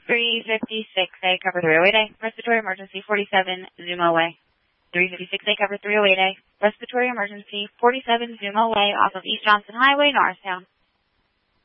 356A, cover 308A, respiratory emergency 47, Zumo Way. 356A, cover 308A, respiratory emergency 47, Zumo Way, off of East Johnson Highway, Norristown.